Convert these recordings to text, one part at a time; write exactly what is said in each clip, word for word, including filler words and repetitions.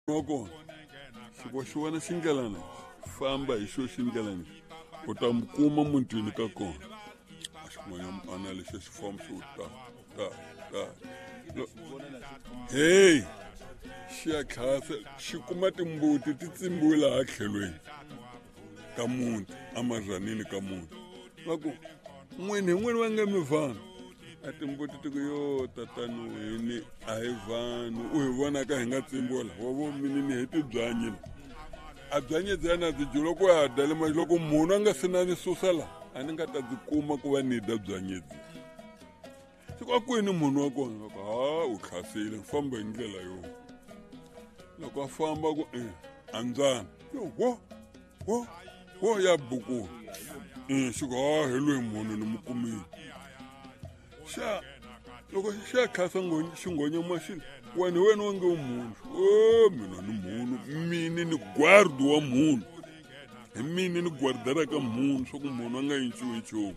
Noko xiko xi vona xindlelani famba hi xo xindlelani u ta mi kuma mutini ka kona a xi n'wanyana lexi xi famba xi ta ta ta hey xi ya khasa xi kuma timbuti ti tsimbiwe laha tlhelweni ka muti amarhanini ka muti va ku n'wini hi n'wini va nge mi vanhu a timbuti ti ku yo tatani wini a hi vanhu u hi vonaka hi nga tsimbiwa la wa vo mini ni heti byanyi a byanyi byana byi dyi loko ya dya le mali loko munhu a nga se na ni susa la a ni nga ta byi kuma ku va ni dya byanyi byi swi kwa kwini munhu wa kona loko ha u khasile famba hi ndlela yo loko a famba ku eh andzana yo wo wo wo ya bukulu eh xi ku ha hi loyi munhu ni mu kumile xa loko xa khasa xingonyama xi wena wena wa nge munhu o mina ni munhu mini ni guardo wa munhu hi mini ni guardara ka munhu swa ku munhu a nga yinciwi nchumu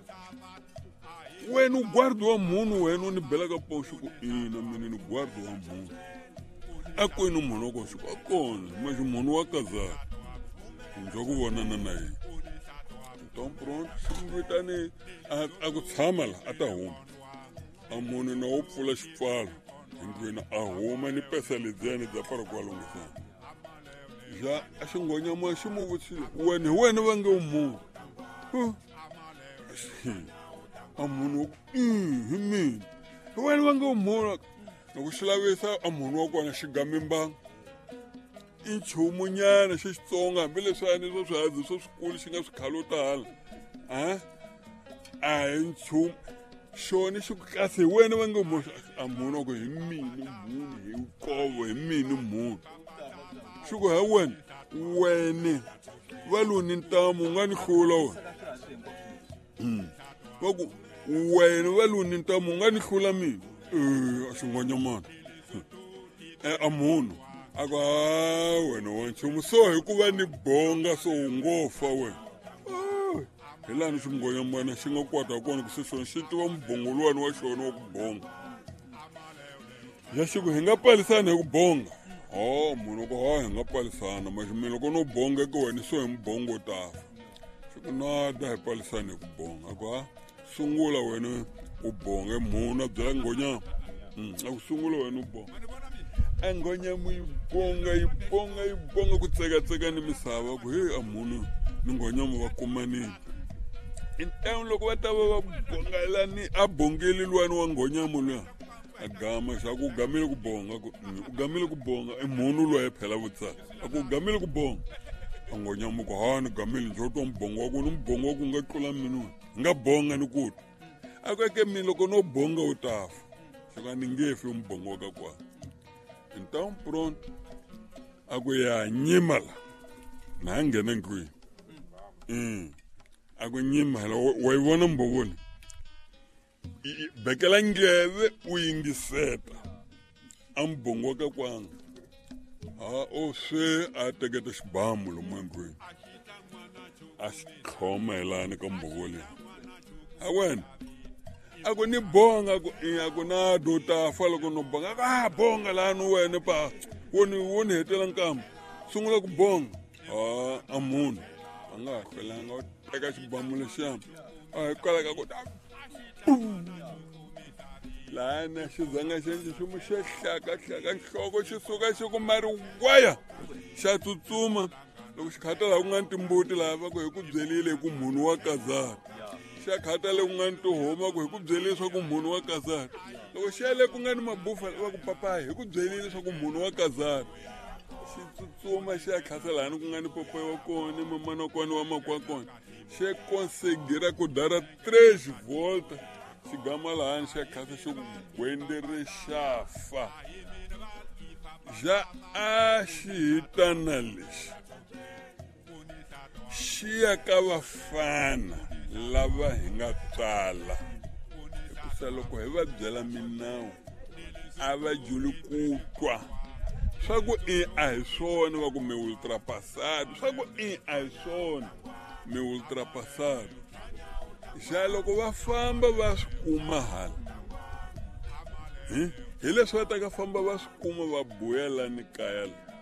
wena u guardo wa munhu wena u ni bela ka poxi ku ina mina ni guardo wa munhu a kwini munhu wa kona xi ku a kona maxi munhu wa kazaka ndzo ku vonana na yena tom pronto xi vitane a ku tshama la a ta huma a munhu na wo pfula xipfalo endlwini a huma ni pesa ledziyani dza fara kwalongo sana ja a xingonyama xi mu vutisile wena hi wena va nge munhu a munhu hi mina hi wena va nge munhu loko xi lavisa a munhu wa kona xi gamimbangi i nchumu nyana xi xitsonga hambileswi a ni swo swihazi swo swikulu xi nga swi khalotala a a hi nchumu xona xi ku kasi hi wena va nge munhu a munhu wa ku hi mini munhu hi nkovo hi mini munhu xi ku hi wena wene va luni ntamu u nga ni hlula wena va ku wena va luni ntamu u nga ni hlula mina a xin'wanyamana a munhu a ku ha wena wa nchumu so hikuva ni bonga so u ngo fa wena hi lani xingonyamana xi nga kwata kona ku se xona xi tiva mubongolwani wa xona wa ku bonga ya xi ku hi nga palisana hi ku bonga ho munhu ku ha hi nga palisana maximi loko no bonga ku wena so hi mubongo tafa xi ku nada hi palisana hi ku bonga a ku ha sungula wena u bonga munhu a byela ngonyama a ku sungula wena u bonga a ngonyama yi bonga yi bonga yi bonga ku tsekatseka ni misava ku he a munhu ni ngonyama va kumanini intanu loko va ta va va bongelani a bongeli luwani wa ngonyama luya a gama xa ku gamile ku bonga u gamile ku bonga i munhu loyi phela vutsaka a ku gamile ku bonga a ngonyama ku ha ni gamile njo twa mbongo wa ku ni mbongo wa ku nga tlula minuni nga bonga ni kuti a ku eke mina loko no bonga u tafa xaka ni nge fi mbongo wa ka kwana então pronto a ku ya nyima la na nghena ndlwini um a ku nyima la wa yi vona mbovoni bekela ngeve u yingiseta a mbongo wa ka kwanga a o swe a teketa xibamu lomu endlwini a xi khoma hi lani ka mbovo leyi a wena a ku ni bonga ku a ku na do tafa loko no bonga a bonga lani wena pa wo ni wo ni hetela nkama sungula ku bonga a a munhu a nga ha hlwelanga u teka xibamu lexiya a hi kwala ka ku ta lana xi zanga xenci xi mu xe hlaka hlaka nhloko xi suka xi ku mari waya xa tsutsuma loko xi khata laha ku nga ni timbuti laha va ku hi ku byelile hi ku munhu wa kazaka xa khata le ku nga ni tihoma ku hi ku byelile leswaku munhu wa kazaka loko xi ya le ku nga ni mabufa va ku papayi hi ku byelile leswaku munhu wa kazaka xi tsutsuma xi ya khasa lahani ku nga ni popoyi wa kona ni mamana wa kona wa makwa kona xi conseguira ku dara três volta xi gama lahani xi ya khasa xi ku gwendere xafa ja a xi hitana lexi xi ya ka vafana lava hi nga tswala hikusa loko hi va byela minawu a va juli ku twa swa ku i a hi swona va ku mi ultrapasado swa ku i a hi swona mi ultrapasado xa loko va famba va swi kuma hala hi leswi va ta ka famba va swi kuma va buya lani kaya